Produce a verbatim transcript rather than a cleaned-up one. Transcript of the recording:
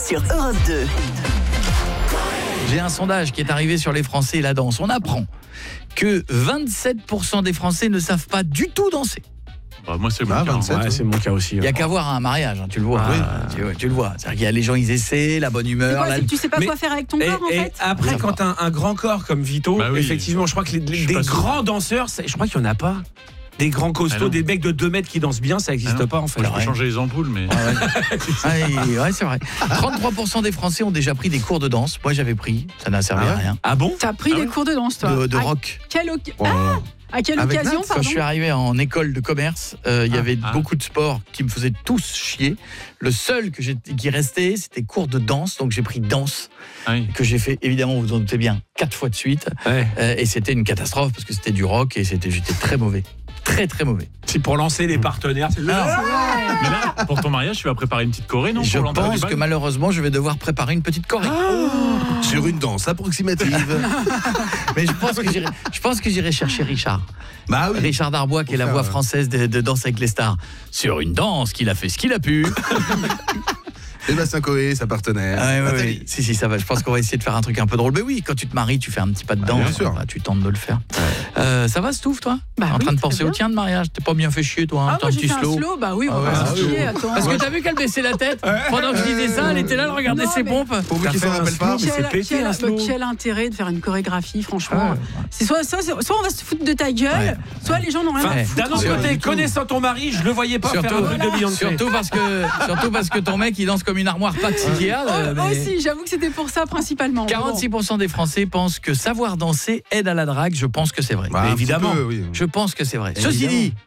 sur Europe deux. J'ai un sondage qui est arrivé sur les Français et la danse. On apprend que vingt-sept pour cent des Français ne savent pas du tout danser. Bah, moi, c'est mon Ah, cas. vingt-sept, Ouais, c'est mon cas aussi. Il n'y a qu'à voir à un mariage, hein, tu le vois. Ah oui. hein, tu, tu le vois. C'est-à-dire qu'il y a les gens, ils essaient, la bonne C'est humeur. quoi, la- c'est que tu sais pas Mais- quoi faire avec ton Et, corps en et fait après, Oui, quand un, un grand corps comme Vito, Bah oui. effectivement, je crois que les, les- Je suis des pas sûr. grands danseurs, c'est- je crois qu'il n'y en a pas. Des grands Ah costauds, non. des mecs de deux mètres qui dansent bien, ça n'existe Ah non. pas en fait. Je peux changer les ampoules, mais. Ah ouais. Ah, et- ouais, c'est vrai. trente-trois pour cent des Français ont déjà pris des cours de danse. Moi, j'avais pris. Ça n'a servi Ah à ouais rien. Ah bon? T'as pris Ah des ouais cours de danse toi De, de à rock. quelle, oc- Oh là là. à quelle Avec occasion Nat, Quand pardon je suis arrivé en école de commerce, euh, il y Ah, avait ah. beaucoup de sports qui me faisaient tous chier. Le seul que j'ai, qui restait, c'était cours de danse. Donc j'ai pris danse, Ah oui. que j'ai fait, évidemment, vous vous en doutez bien, quatre fois de suite. Ouais. Euh, et c'était une catastrophe parce que c'était du rock et c'était, j'étais très mauvais. Très, très mauvais. C'est pour lancer les partenaires. c'est- Alors, Mais là, pour ton mariage, tu vas préparer une petite choré, non? je pour l'entrée du pense bal que malheureusement, je vais devoir préparer une petite choré. Sur une danse approximative. Mais je pense que j'irai, je pense que j'irai chercher Richard. Bah oui. Richard Darbois, qui est la Faut voix faire, française de, de Danse avec les stars. Sur une danse qu'il a fait ce qu'il a pu. Sébastien Coé, sa partenaire. Ah ouais, ouais, Nathalie. ouais. Si, si, ça va. Je pense qu'on va essayer de faire un truc un peu drôle. Mais oui, quand tu te maries, tu fais un petit pas de danse. bien sûr. Bah, tu tentes de le faire. Euh, ça va, Stouff, toi? Bah en oui, train de très penser bien. au tien de mariage. T'es pas bien fait chier, toi, hein? Ah T'as moi un j'ai petit fait un slow. slow, bah oui, on Ah va ouais, pas ah se oui. chier, attends. Parce que t'as vu qu'elle baissait la tête pendant que je disais ça, elle était là, elle regardait Non, ses mais- pompes. Pour vous T'as qui s'en fait un rappellent pas, slow, mais c'est Quel, pété, quel- un slow. quel intérêt de faire une chorégraphie, franchement. Ah ouais. C'est soit, soit, soit on va se foutre de ta gueule, Ouais. soit les gens n'ont rien Enfin, à Ouais. foutre. d'un autre C'est côté, vrai. connaissant ton mari, je le voyais pas Surtout, faire un truc de Beyoncé. surtout parce que, surtout parce que ton mec, il danse comme une armoire pas de Ikea. Oh, euh, mais- Aussi, j'avoue que c'était pour ça principalement. quarante-six pour cent des Français pensent que savoir danser aide à la drague. Je pense que c'est vrai. Bah, Mais un petit évidemment. peu, oui. Je pense que c'est vrai. Évidemment. Ceci dit,